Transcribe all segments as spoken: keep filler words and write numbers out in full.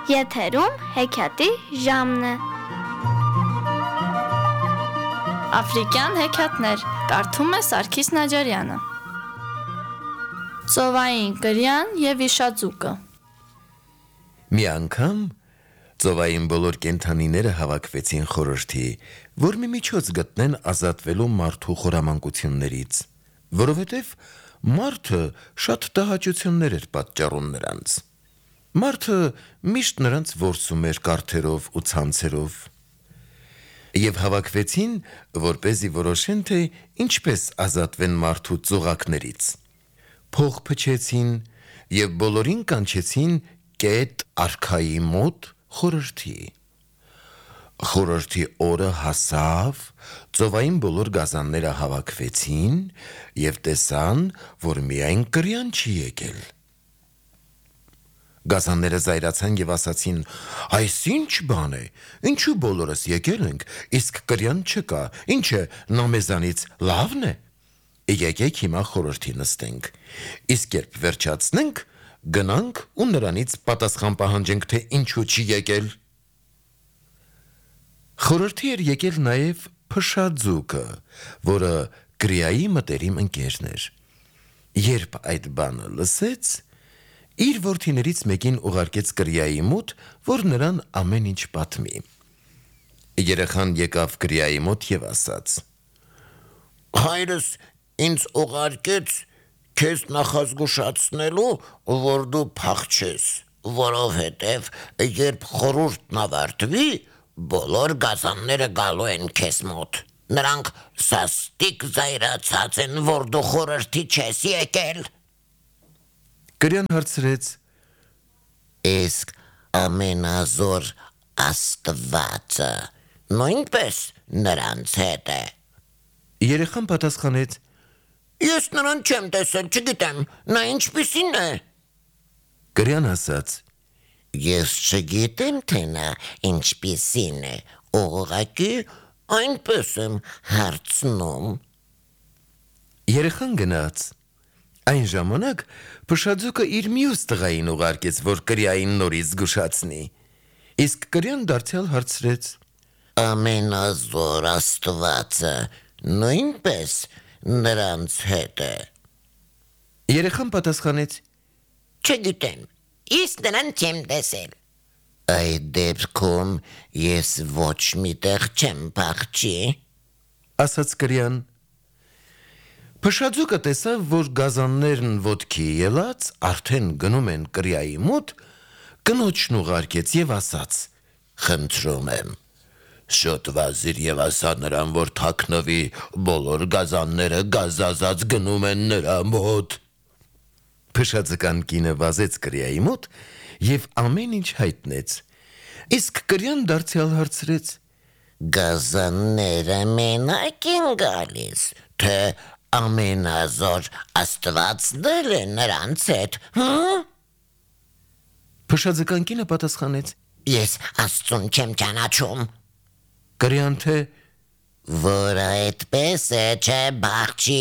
Եթերում հեքիաթի ժամն է։ Աֆրիկյան հեքիաթներ կարդում է Սարգիս Նաջարյանը։ Ծովային կրյան և իշաձուկը։ Մի անգամ ծովային բոլոր կենդանիները հավաքվեցին խորհրդի, որ մի միջոց գտնեն ազատվելու մարդու խորամանկություններից, որովհետև մարդը շատ տհաճություններ էր պատճառում նրանց։ Մարդը միշտ նրանց որսում էր կարթերով ու ցանցերով։ Եվ հավաքվեցին, որպեսզի որոշեն, թե ինչպես ազատվեն մարդու ծուղակներից։ Փող փչեցին և բոլորին կանչեցին կետ արքայի մոտ խորհրդի։ Խորհրդի օրը հասավ, ծովային բոլոր գազանները հավաքվեցին և տեսան, որ միայն կրյան չի եկել։ Գազանները զայրացան և ասացին. «Այս ինչ բան է, ինչու բոլորս եկել ենք, իսկ կրյան չկա, ինչ է, նա մեզանից լավն է։ Եկեք հիմա խորհրդի նստենք, իսկ երբ վերջացնենք, գնանք ու նրանից պատասխան պահանջենք, թե ինչու չի եկել»։ Խորհրդի էր եկել նաև Փշաձուկը, որը Կրիայի մտերիմ ընկերն էր։ Երբ այդ բանը լսեց, իր որդիներից մեկին ուղարկեց Կրիայի մոտ, որ նրան ամեն ինչ պատմի։ Երեխան եկավ Կրիայի մոտ և ասաց. «Հայրս ինձ ուղարկեց քեզ նախազգուշացնելու, որ դու փախչես, որովհետև երբ խորհուրդն ավարտվի, բոլոր գազանները գալու են քեզ մոտ։ Նրանք սաստիկ զայրացած են, որ դու խորհրդի չես եկել»։ Կրյան հարցրեց. «Իսկ ամենազոր Աստվածը նույնպես նրանց հետ է»։ Երեխան պատասխանեց. «Ես նրան չեմ տեսել, չգիտեմ, նա ինչպիսին է»։ Կրյան ասաց. «Ես չգիտեմ, թե նա ինչպիսին է, ուղղակի այնպես եմ հարցնում»։ Երեխան գնաց։ Այն ժամանակ Փշաձուկը իր մյուս տղային ուղարկեց, որ Կրիային նորից զգուշացնի։ Իսկ Կրյան դարձյալ հարցրեց. «Ամենազոր Աստվածը նույնպես նրանց հետ է»։ Երեխան պատասխանեց. «Չգիտեմ, ես նրան չեմ տեսել»։ «Այդ դեպքում ես ոչ միտեղ չեմ փախչի», ասաց Կրյան։ Փշաձուկը տեսավ, որ գազաններն ոտքի ելած արդեն գնում են Կրիայի մոտ, կնոջն ուղարկեց և ասաց. «Խնդրում եմ, շոտ վազիր և ասա նրան, որ թաքնվի, բոլոր գազանները գազազած գնում են նրա մոտ»։ Փշաձկան կինը վազեց Կրիայի մոտ և ամեն ինչ հայտնեց։ Իսկ Կրյան դարձյալ հարցրեց. «Գազանները մենակ են գալիս, թե ամենազոր Աստվածն էլ է նրանց հետ, հը՞։ Փշաձկան կինը պատասխանեց. «Ես Աստծուն չեմ ճանաչում»։ Կրյան թե. «Որ այդպես է, չէ բախչի»։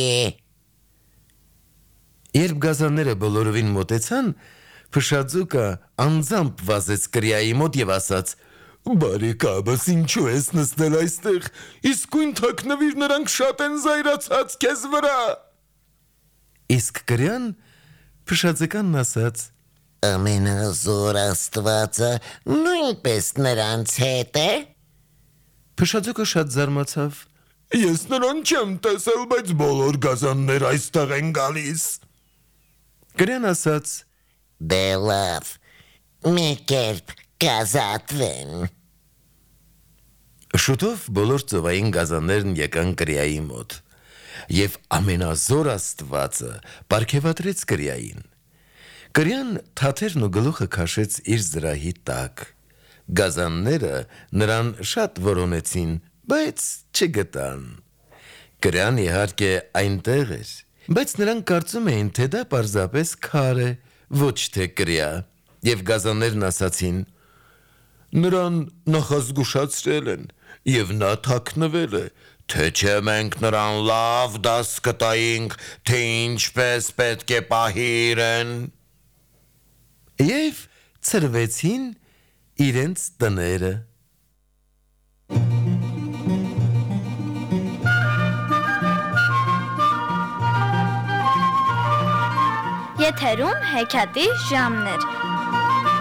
Երբ գազանները բոլորովին մոտեցան, Փշաձուկը անձամբ վազեց Կրիայի մոտ և ասաց. «Բարեկամս, ինչու ես նստել այստեղ, իսկույն թաքնվիր, նրանք շատ են զայրացած քեզ վրա»։ Իսկ Կրյան Փշաձկանն ասաց. «Ամենազոր Աստվածը նույնպես նրանց հետ է»։ Փշաձուկը շատ զարմացավ. «Ես նրան չեմ տեսել, բայց բոլոր գազաններ այստեղ են գալիս»։ Կրյան ասաց. «Դե լավ, մի կերպ կազատվեմ»։ Շուտով բոլոր ծովային գազաններն եկան Կրիայի մոտ, և ամենազոր Աստվածը պարգևատրեց Կրիային։ Կրյան թաթերն ու գլուխը քաշեց իր զրահի տակ։ Գազանները նրան շատ որոնեցին, բայց չգտան։ Կրյան իհարկե այնտեղ էր, բայց նրանք կարծում էին, թե դա պարզապես քար է, ոչ թե կրիա, և գազաններն ասացին. «Նրան նախազգուշացրել են, և նա թաքնվել է, թե չէ մենք նրան լավ դաս կտայինք, թե ինչպես պետք է պահի իրեն»։ Եվ ցրվեցին իրենց տները։ Եթերում հեքիաթի ժամներ։